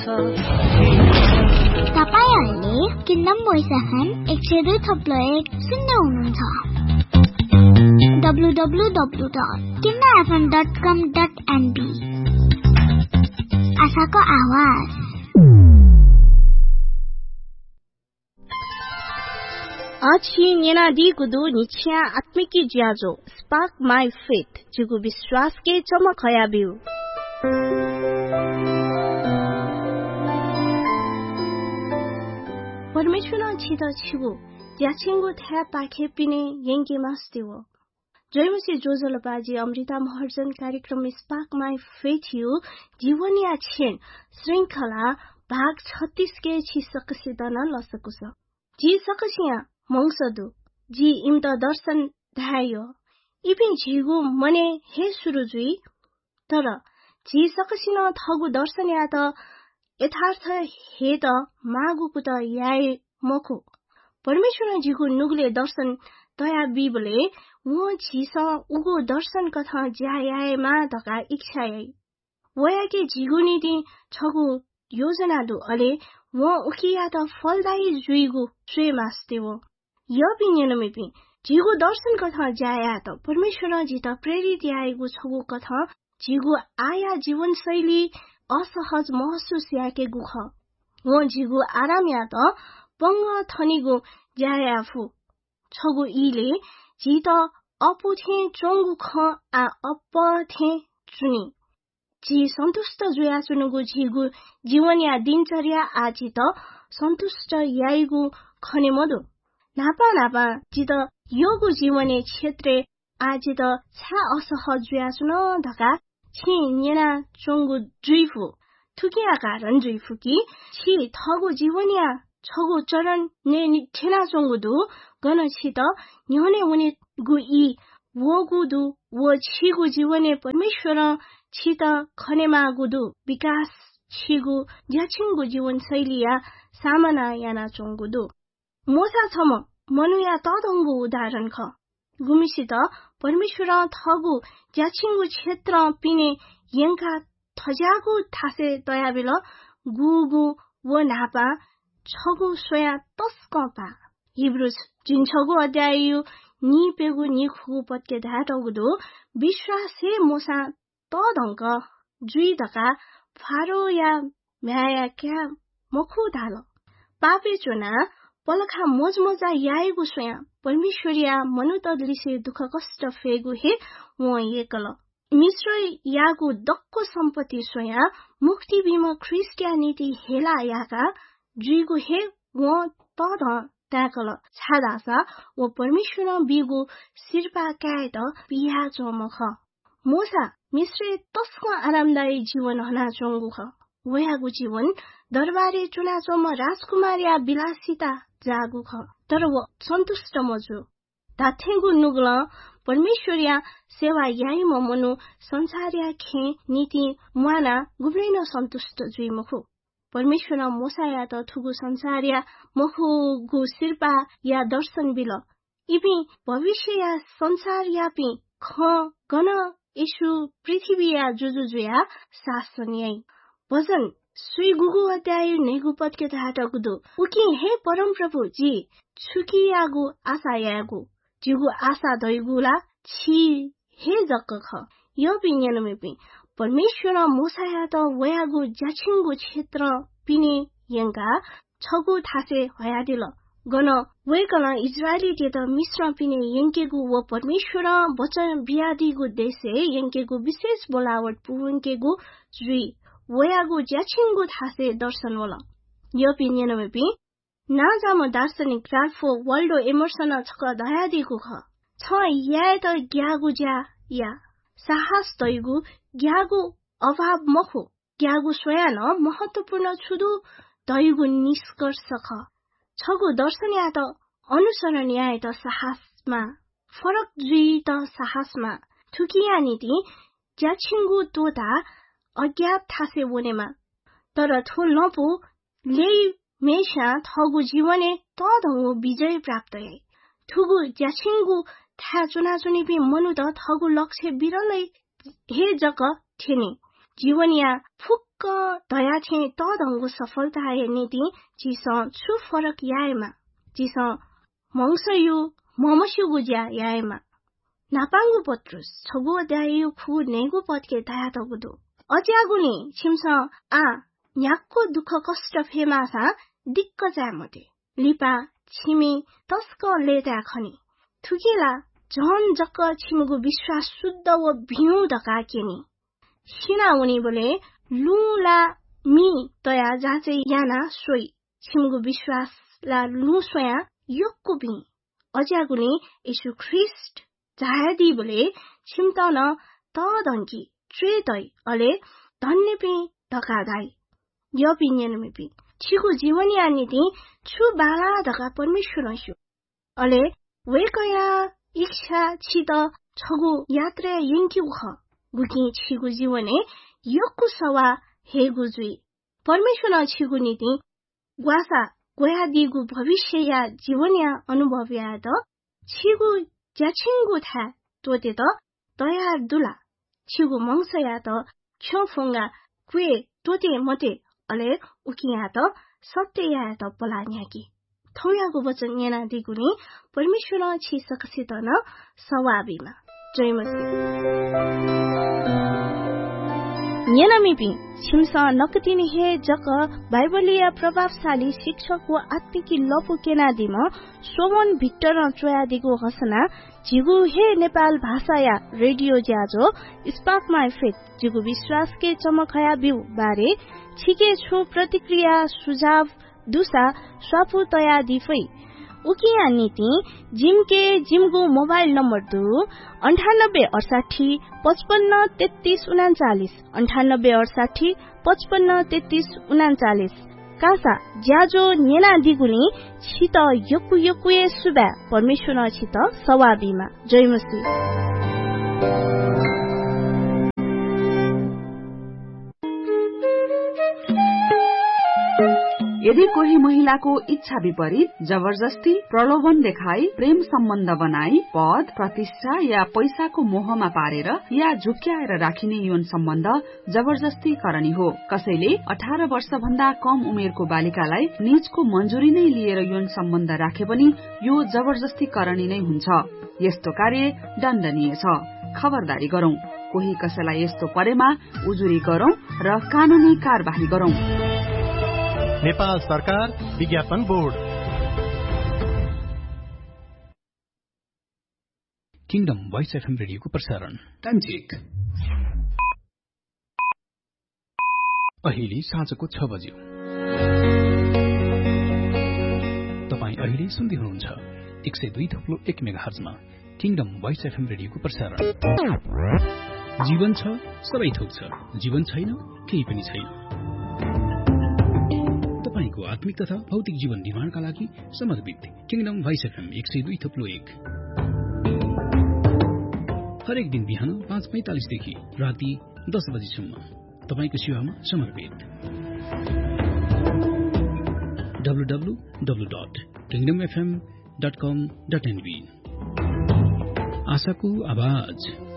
तपाईहरुले किन्डम voice FM 102.1 सुन्दै हुनुहुन्छ www.kindamfm.com.nb आशाको आवाज Achi nyena di gudu nichya atmiki jiazo spark my faith jigu विश्वास के चमक हया बिउ परमेश्वर छित छिगु ज्याछिंगु था पाखे पिने यंगे मास्तिवो जयमसी जोजल बाजी अमृता महर्जन कार्यक्रम स्पार्क माई फेथ यु जीवनिया छेन श्रृंखला भाग 36 के छिसकसिदन लसकुस जी सकसिया मंगसदु जी इम्त दर्शन धायो इपि झिगु मने हे सुरुजुई तर जी सकसिन थगु दर्शन या त यथार्थ हे त मागुकु त याय मखु परमेश्वर जीगु नुगले दर्शन तया बिबले वो झिस उगु दर्शन कथा ज्यायाय मा धका इच्छाय वयाके जीगु नीति छगु योजना दु अले वो उकिया त फलदायी जुइगु स्वे मास्तेवो यो पिनेनमेपि जीगु दर्शन कथा ज्याया त परमेश्वर जी त प्रेरित आएको छगु कथा जीगु आया जीवन शैली असहज महसुस याके गुख वो जीगु आराम या त पंग थनिगु ज्यायाफु छगु इले जी त अपुथे चोंगु ख आ अपथे चुनी जी सन्तुष्ट जुया चुनुगु जीगु जीवन या दिनचर्या आजी त सन्तुष्ट याइगु खने मदु नापा नापा जी त योगु जीवने क्षेत्र आजी त छा असहज जुया चुन धका छि नेना चोंगु जुइफु थुकिया कारण जुइफु कि छि थगु जीवनिया छगु चरण ने निठेना चोंगु दु गन छि त न्योने उनी गु इ वगु दु वो छिगु जीवने परमेश्वर छि त खनेमा गुदु विकास छिगु ज्याछिंगु जीवन शैलिया सामना याना चोंगु दु मोसा छम मनुया तदंगु उदाहरण ख गुमिसित परमेश्वर थगु ज्याछिंगु क्षेत्र पिने यंका थजागु थासे तयाबेल गुगु वो नापा छगु सोया तस्कपा हिब्रू जिन्छगु अध्याय नि पेगु नि खुगु पत्के धाटगुदु विश्वासे मोसा तदंक जुइ धका फारो या म्याया क्या मखु धालो पापे चुना पलखा मोजमजा याएगु सोया परमेश्वरिया मनुतदलिसे दुख कष्ट फेगु हे वो एकल मिश्र यागु दक्को सम्पत्ति सोया मुक्ति बिमा क्रिस्टियानिटी हेला याका जुइगु हे वो तद ताकल छादासा वो परमेश्वर बिगु सिरपा काय त पिया चमख मोसा मिश्र तस्को आरामदायी जीवन हना चंगु ख वयागु जीवन दरबारे चुना चम राजकुमारिया विलासिता जागु ख तर वो सन्तुष्ट मजु दाथेगु नुगल परमेश्वरिया सेवा याई मनु संसारिया खे नीति मुआना गुब्लेन सन्तुष्ट जुइ मखु परमेश्वर मोसाया त थुगु संसारिया मखु गु सिरपा या दर्शन बिल इपि भविष्य या संसार यापि ख गन यशु पृथ्वी या जुजुजुया शासनियै भजन सुई गुगु अध्याय नेगु पत्के धाटगुदु उकि हे परम प्रभु जी छुकियागु आशा यागु जिगु आशा दैगुला छि हे जक्क ख यो पिन्यनमेपि परमेश्वर मोसाया त वयागु ज्याछिंगु क्षेत्र पिने यंगा छगु थासे हयादिल गन वेकल इजरायली त मिश्र पिने यंकेगु व परमेश्वर वचन बियादिगु देशे यंकेगु विशेष बोलावट पुवंकेगु जुइ वयागु ज्याछिंगु थासे दर्शन वला यो पिन्यनमेपि ना जाम दार्शनिक राल्फो वाल्डो एमर्सन छक दयादिगु ख छ या त ग्यागु ज्या या साहस दैगु ग्यागु अभाव मखु ग्यागु स्वयं महत्वपूर्ण छुदु दैगु निष्कर्ष ख छगु दर्शन या त अनुसरण या त साहसमा फरक जुइ त साहसमा थुकिया नीति ज्याछिंगु तोता अज्ञात थासे वनेमा तर थो लपु ले मेशा थगु जीवने तदंगु विजय प्राप्त है थुगु ज्याछिंगु था चुनाचुनी पि मनु त थगु लक्ष्य बिरलै हे जक थेनी जीवनिया फुक्क दया छे त दंगु सफलता हेर्ने ती चिस छु फरक याएमा चिस मंगसयु ममसु गुज्या याएमा नापांगु पत्रुस छगु दायु खु नेगु पतके दया तगुदु अज्यागुनी छिमस आ न्याक्को दुख कष्ट फेमासा दिक्क जामते लिपा छिमी तस्क लेता खनी थुकेला झन जक्क छिमगु विश्वास शुद्ध व भिउ दका केनी सिना उनी बोले लुला मी तया जाचे याना सोई छिमगु विश्वास ला लु सोया योक्कु बि अज्यागुनी यीशु ख्रिस्ट जायदी बोले छिमता न त दंकी ट्रे दई अले धन्य पि दका दाई यो पिन्यन पि छिगु जीवनी आनिति छु बाला दका परमेश्वर छु अले वेकया इच्छा छित छगु यात्रा यंकी उख गुकी छिगु जीवने योक्कु सवा हेगु जुई परमेश्वर छिगु नीति ग्वासा गोयादिगु भविष्य या जीवनिया अनुभव या त छिगु ज्याछिंगु था तोते त दया दुला छिगु मंगसया त ख्योफुंगा क्वे तोते मते अले उकिया त सत्य या त पलान्याकी थौयागु वचन येना दिगुनी परमेश्वर छि सकसित न सवाबीमा जय मसीह येनमिपि छिमसा नकतिनी हे जक बाइबलीय प्रभावशाली शिक्षक व आत्मिकी लपु केनादिम सोमन भिक्टर चोयादिगो घोषणा जिगु हे नेपाल भाषा या रेडियो ज्याजो स्पार्क माई फेथ जिगु विश्वास के चमकया बिउ बारे छिके छु प्रतिक्रिया सुझाव दुसा स्वापु तया दिफै उकिया नीति जिमके जिमगु मोबाइल नम्बर 2 9868 55 33 39 9868 55 33 39 कासा ज्याजो नेना दिगुनी छित योकु योकुए सुबा परमेश्वर छित सवाबीमा जय मसीह यदि कोही महिलाको इच्छा विपरीत जबरजस्ती प्रलोभन देखाई प्रेम सम्बन्ध बनाई पद प्रतिष्ठा या पैसाको मोहमा पारेर या झुक्क्याएर राखिने यौन सम्बन्ध जबरजस्ती करनी हो कसैले 18 वर्ष भन्दा कम उमेरको बालिकालाई निजको मन्जुरी नै लिएर यौन सम्बन्ध राखे पनि यो जबरजस्ती करनी नै हुन्छ यस्तो कार्य दण्डनीय छ खबरदारी गरौं कोही कसैलाई यस्तो परेमा उजुरी गरौं र कानूनी कारबाही गरौं नेपाल सरकार विज्ञापन बोर्ड किंगडम वॉइस एफएम रेडियोको प्रसारण टाइम चेक अहिले साँझको 6 बज्यो तपाई अहिले सुन्दै हुनुहुन्छ 102.1 मेगाहर्जमा किंगडम वॉइस एफएम रेडियोको प्रसारण जीवन छ सबै थोक छ जीवन छैन केही पनि छैन तपाईको आत्मिक तथा भौतिक जीवन निर्माणका लागि समर्पित किंगडम वॉइस एफएम 102.1 हरेक दिन बिहान 5:45 देखि राति 10 बजेसम्म तपाईको सेवामा समर्पित www.kingdomfm.com.nb आशाको आवाज